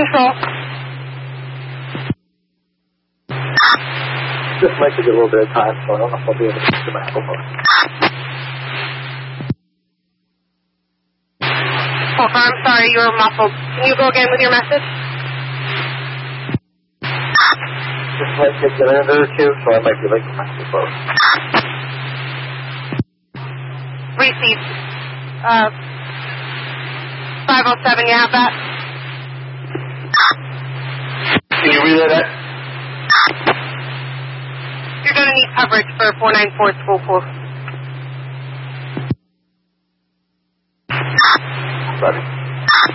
control. This might take a little bit of time, so I don't know if I'll be able to get to my phone. Oh, I'm sorry, you were muffled. Can you go again with your message? This might take a minute or two, so I might be late to my phone. Received. 507, you have that? Can you relay that? You're going to need coverage for 494 School Pool. Sorry.